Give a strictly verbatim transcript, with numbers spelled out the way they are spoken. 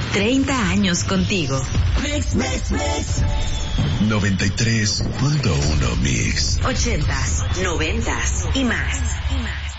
treinta años contigo. Mix, mix, mix. noventa y tres punto uno Mix. Ochentas, noventas y más. Y más.